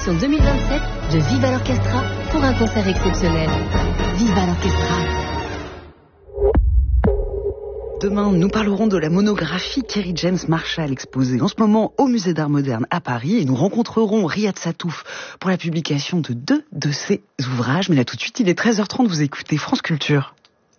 l'édition 2027 de Viva l'Orchestra pour un concert exceptionnel. Viva l'Orchestra. Demain, nous parlerons de la monographie Kerry James Marshall exposée en ce moment au Musée d'Art Moderne à Paris et nous rencontrerons Riyad Satouf pour la publication de 2 de ses ouvrages. Mais là tout de suite, il est 13h30, vous écoutez France Culture.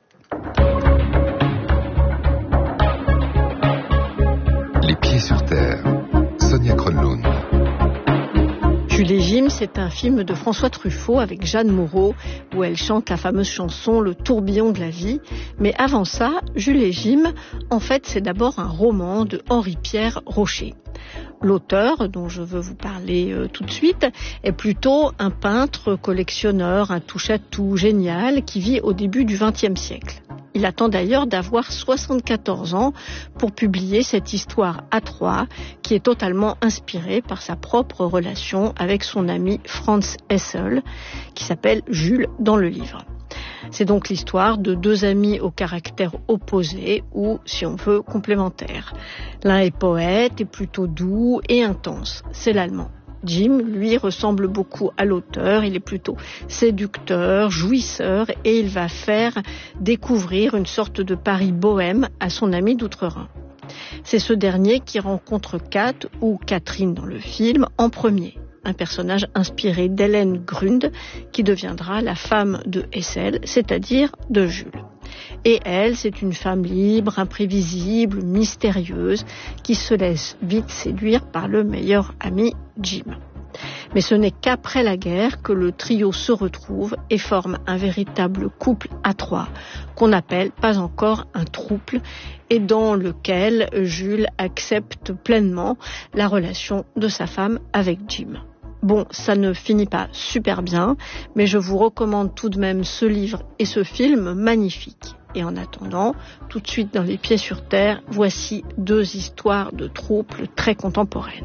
Les pieds sur terre, Sonia Kronlund. Jules et Jim, c'est un film de François Truffaut avec Jeanne Moreau où elle chante la fameuse chanson Le tourbillon de la vie. Mais avant ça, Jules et Jim, en fait, c'est d'abord un roman de Henri-Pierre Rocher. L'auteur, dont je veux vous parler tout de suite, est plutôt un peintre collectionneur, un touche-à-tout génial qui vit au début du XXe siècle. Il attend d'ailleurs d'avoir 74 ans pour publier cette histoire à 3 qui est totalement inspirée par sa propre relation avec son ami Franz Hessel, qui s'appelle Jules dans le livre. C'est donc l'histoire de 2 amis au caractère opposé ou, si on veut, complémentaires. L'un est poète et plutôt doux et intense, c'est l'allemand. Jim, lui, ressemble beaucoup à l'auteur, il est plutôt séducteur, jouisseur et il va faire découvrir une sorte de Paris bohème à son ami d'outre-Rhin. C'est ce dernier qui rencontre Kat, ou Catherine dans le film, en premier. Un personnage inspiré d'Hélène Grund qui deviendra la femme de Hessel, c'est-à-dire de Jules. Et elle, c'est une femme libre, imprévisible, mystérieuse, qui se laisse vite séduire par le meilleur ami Jim. Mais ce n'est qu'après la guerre que le trio se retrouve et forme un véritable couple à 3, qu'on appelle pas encore un trouble, et dans lequel Jules accepte pleinement la relation de sa femme avec Jim. Bon, ça ne finit pas super bien, mais je vous recommande tout de même ce livre et ce film magnifique. Et en attendant, tout de suite dans Les Pieds sur Terre, voici 2 histoires de troubles très contemporaines.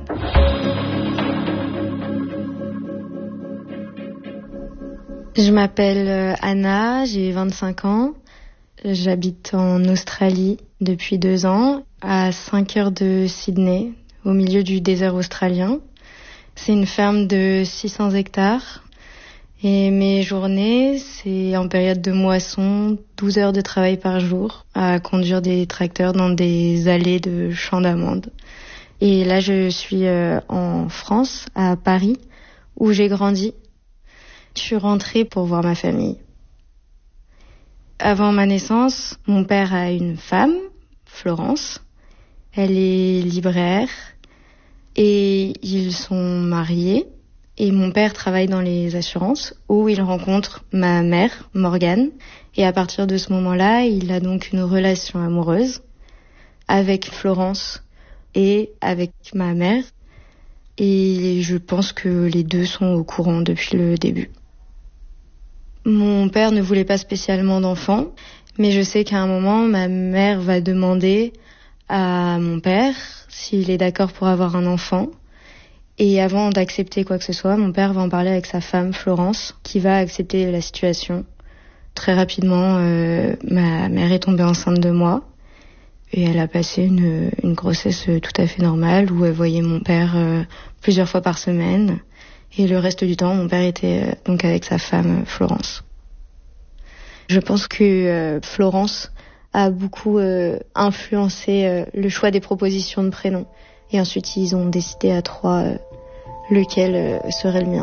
Je m'appelle Anna, j'ai 25 ans. J'habite en Australie depuis 2 ans, à 5 heures de Sydney, au milieu du désert australien. C'est une ferme de 600 hectares. Et mes journées, c'est en période de moisson, 12 heures de travail par jour, à conduire des tracteurs dans des allées de champs d'amandes. Et là, je suis en France, à Paris, où j'ai grandi. Je suis rentrée pour voir ma famille. Avant ma naissance, mon père a une femme, Florence. Elle est libraire et ils sont mariés. Et mon père travaille dans les assurances où il rencontre ma mère, Morgane. Et à partir de ce moment-là, il a donc une relation amoureuse avec Florence et avec ma mère. Et je pense que les 2 sont au courant depuis le début. Mon père ne voulait pas spécialement d'enfants, mais je sais qu'à un moment, ma mère va demander à mon père s'il est d'accord pour avoir un enfant. Et avant d'accepter quoi que ce soit, mon père va en parler avec sa femme, Florence, qui va accepter la situation. Très rapidement, ma mère est tombée enceinte de moi. Et elle a passé une grossesse tout à fait normale, où elle voyait mon père plusieurs fois par semaine. Et le reste du temps, mon père était donc avec sa femme, Florence. Je pense que Florence a beaucoup influencé le choix des propositions de prénoms. Et ensuite, ils ont décidé à 3 lequel serait le mien.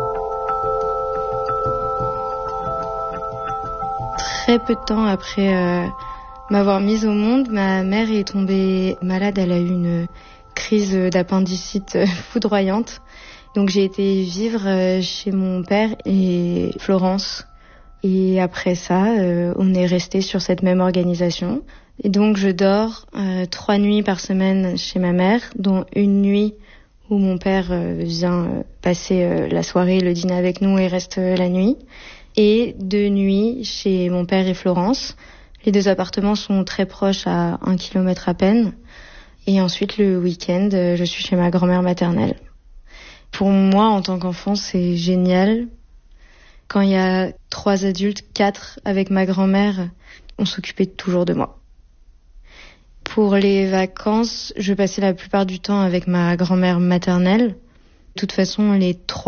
Très peu de temps après m'avoir mise au monde, ma mère est tombée malade. Elle a eu une crise d'appendicite foudroyante. Donc j'ai été vivre chez mon père et Florence. Et après ça, on est resté sur cette même organisation. Et donc je dors 3 nuits par semaine chez ma mère, dont une nuit où mon père vient passer la soirée, le dîner avec nous et reste la nuit. Et 2 nuits chez mon père et Florence. Les 2 appartements sont très proches, à 1 kilomètre à peine. Et ensuite, le week-end, je suis chez ma grand-mère maternelle. Pour moi, en tant qu'enfant, c'est génial. Quand il y a 3 adultes, 4 avec ma grand-mère, on s'occupait toujours de moi. Pour les vacances, je passais la plupart du temps avec ma grand-mère maternelle. De toute façon, les 3